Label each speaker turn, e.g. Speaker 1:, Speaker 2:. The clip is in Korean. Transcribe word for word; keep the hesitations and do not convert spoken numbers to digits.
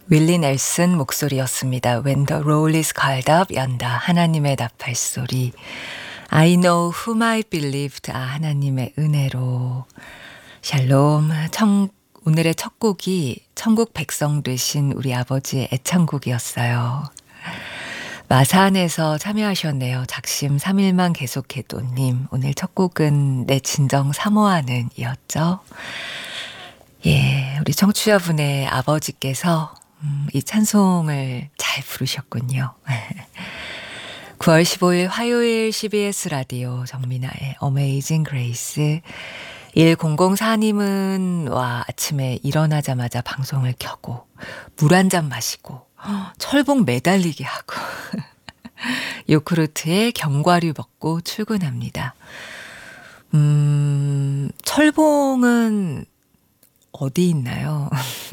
Speaker 1: 윌리 넬슨 목소리였습니다. When the roll is called up, 연다. 하나님의 나팔소리. I know whom I believed. 아, 하나님의 은혜로. 샬롬. 청, 오늘의 첫 곡이 천국 백성 되신 우리 아버지의 애창곡이었어요. 마산에서 참여하셨네요. 작심 삼 일만 계속해도님. 오늘 첫 곡은 내 진정 사모하는 이었죠. 예, 우리 청취자분의 아버지께서 음, 이 찬송을 잘 부르셨군요. 구월 십오일 화요일 씨비에스 라디오 정민아의 Amazing Grace. 천사님은 와 아침에 일어나자마자 방송을 켜고 물 한 잔 마시고 철봉 매달리기 하고 요크루트에 견과류 먹고 출근합니다. 음, 철봉은 어디 있나요?